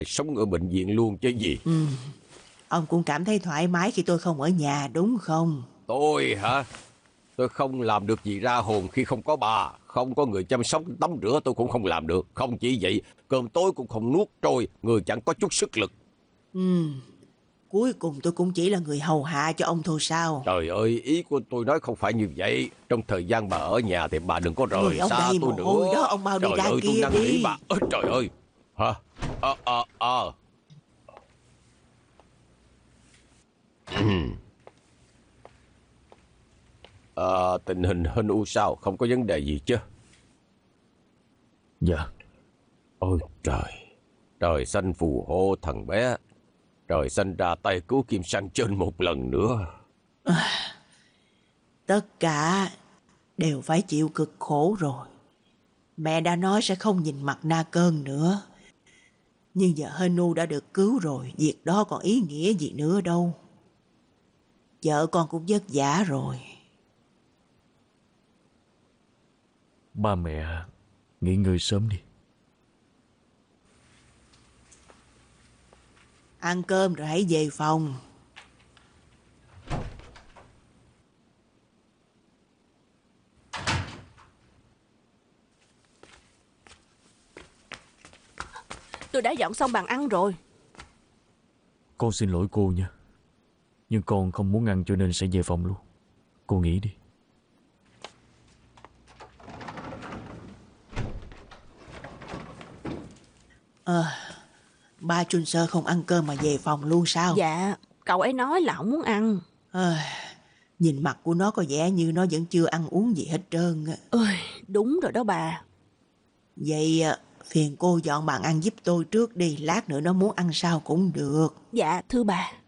sống ở bệnh viện luôn chứ gì. Ông cũng cảm thấy thoải mái khi tôi không ở nhà đúng không? Tôi hả? Tôi không làm được gì ra hồn khi không có bà. Không có người chăm sóc tắm rửa tôi cũng không làm được. Không chỉ vậy, cơm tối cũng không nuốt trôi. Người chẳng có chút sức lực. Cuối cùng tôi cũng chỉ là người hầu hạ cho ông thôi sao? Trời ơi, ý của tôi nói không phải như vậy. Trong thời gian bà ở nhà thì bà đừng có Người rời ông xa đầy tôi mồ hôi đó, nữa. ông mau đi Trời ra ơi, tôi kia năn nỉ đi. bà. Ơ, trời ơi. Hả? Tình hình Hân U sao? Không có vấn đề gì chứ? Dạ. Ôi trời. Trời xanh phù hộ thằng bé. Trời xanh ra tay cứu Kim Sang trên một lần nữa. Tất cả đều phải chịu cực khổ rồi. Mẹ đã nói sẽ không nhìn mặt Na Cơn nữa. Nhưng giờ Henu đã được cứu rồi, việc đó còn ý nghĩa gì nữa đâu. Vợ con cũng vất vả rồi. Ba mẹ nghỉ ngơi sớm đi. Ăn cơm rồi hãy về phòng. Tôi đã dọn xong bàn ăn rồi. Con xin lỗi cô nha. Nhưng con không muốn ăn cho nên sẽ về phòng luôn. Cô nghỉ đi. Ba Chun Sơ không ăn cơm mà về phòng luôn sao? Dạ, cậu ấy nói là không muốn ăn. Nhìn mặt của nó có vẻ như nó vẫn chưa ăn uống gì hết trơn. Ơi, đúng rồi đó bà. Vậy phiền cô dọn bàn ăn giúp tôi trước đi. Lát nữa nó muốn ăn sao cũng được. Dạ, thưa bà.